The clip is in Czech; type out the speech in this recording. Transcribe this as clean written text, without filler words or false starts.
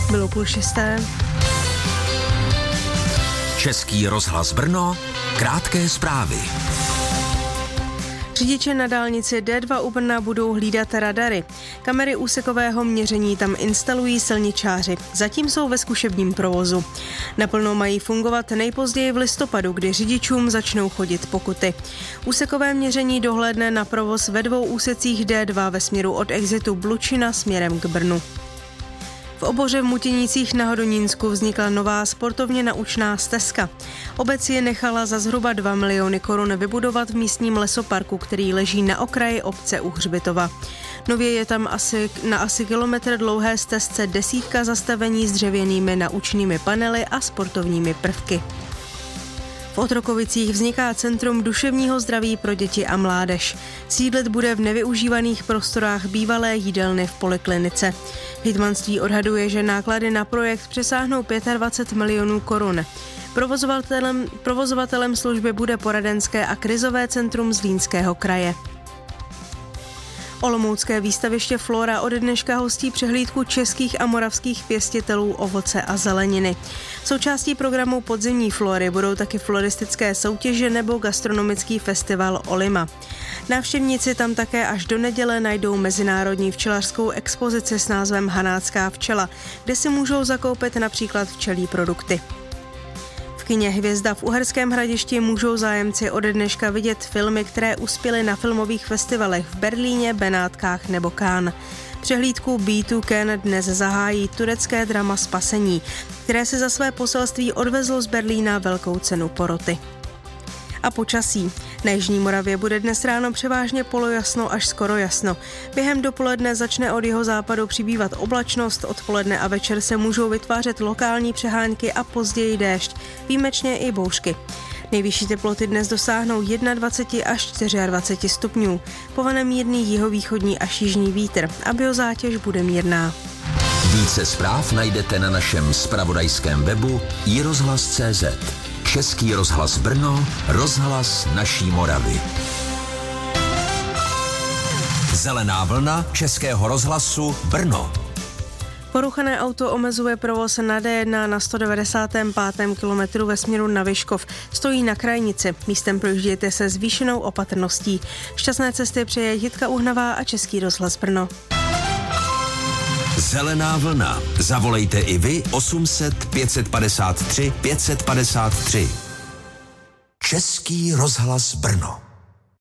Bylo 5:30. Český rozhlas Brno, krátké zprávy. Řidiče na dálnici D2 u Brna budou hlídat radary. Kamery úsekového měření tam instalují silničáři. Zatím jsou ve zkušebním provozu. Naplno mají fungovat nejpozději v listopadu, kdy řidičům začnou chodit pokuty. Úsekové měření dohlédne na provoz ve 2 úsecích D2 ve směru od exitu Blučina směrem k Brnu. V Oboře v Mutěnicích na Hodonínsku vznikla nová sportovně naučná stezka. Obec ji nechala za zhruba 2 miliony korun vybudovat v místním lesoparku, který leží na okraji obce u Hřbitova. Nově je tam na asi kilometr dlouhé stezce 10 zastavení s dřevěnými naučnými panely a sportovními prvky. V Otrokovicích vzniká Centrum duševního zdraví pro děti a mládež. Sídlit bude v nevyužívaných prostorách bývalé jídelny v poliklinice. Hejtmanství odhaduje, že náklady na projekt přesáhnou 25 milionů korun. Provozovatelem služby bude poradenské a krizové centrum Zlínského kraje. Olomoucké výstaviště Flora ode dneška hostí přehlídku českých a moravských pěstitelů ovoce a zeleniny. Součástí programu podzimní flory budou taky floristické soutěže nebo gastronomický festival Olima. Návštěvníci tam také až do neděle najdou mezinárodní včelařskou expozici s názvem Hanácká včela, kde si můžou zakoupit například včelí produkty. V kině Hvězda v Uherském Hradišti můžou zájemci ode dneška vidět filmy, které uspěly na filmových festivalech v Berlíně, Benátkách nebo Cannes. Přehlídku Be to Can dnes zahájí turecké drama Spasení, které se za své poselství odvezlo z Berlína velkou cenu poroty. A počasí. Na jižní Moravě bude dnes ráno převážně polojasno až skoro jasno. Během dopoledne začne od jihozápadu přibývat oblačnost, odpoledne a večer se můžou vytvářet lokální přehánky a později déšť, výjimečně i bouřky. Nejvyšší teploty dnes dosáhnou 21 až 24 stupňů. Povane mírný jihovýchodní až jižní vítr a biozátěž bude mírná. Více zpráv najdete na našem zpravodajském webu iRozhlas.cz. Český rozhlas Brno, rozhlas naší Moravy. Zelená vlna Českého rozhlasu Brno. Poruchané auto omezuje provoz na D1 na 195. kilometru ve směru na Vyškov. Stojí na krajnici. Místem projíždějte se zvýšenou opatrností. Šťastné cesty přeje Jitka Uhnavá a Český rozhlas Brno. Zelená vlna. Zavolejte i vy 800 553 553. Český rozhlas Brno.